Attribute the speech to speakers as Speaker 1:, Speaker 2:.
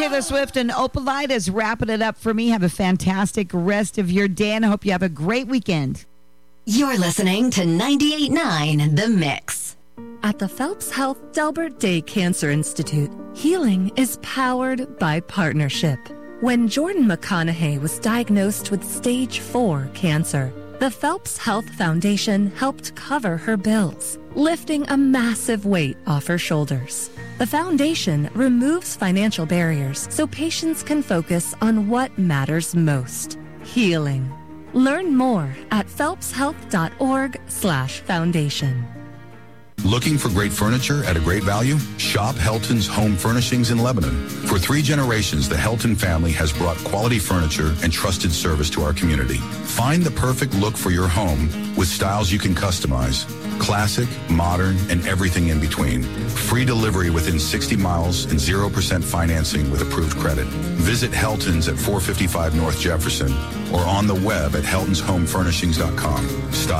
Speaker 1: Taylor Swift and Opalite is wrapping it up for me. Have a fantastic rest of your day, and I hope you have a great weekend.
Speaker 2: You're listening to 98.9 The Mix.
Speaker 3: At the Phelps Health Delbert Day Cancer Institute, healing is powered by partnership. When Jordan McConaughey was diagnosed with stage 4 cancer, the Phelps Health Foundation helped cover her bills, lifting a massive weight off her shoulders. The foundation removes financial barriers so patients can focus on what matters most: healing. Learn more at phelpshealth.org/foundation.
Speaker 4: Looking for great furniture at a great value? Shop Helton's Home Furnishings in Lebanon. For 3 generations, the Helton family has brought quality furniture and trusted service to our community. Find the perfect look for your home with styles you can customize. Classic, modern, and everything in between. Free delivery within 60 miles and 0% financing with approved credit. Visit Helton's at 455 North Jefferson or on the web at heltonshomefurnishings.com. Style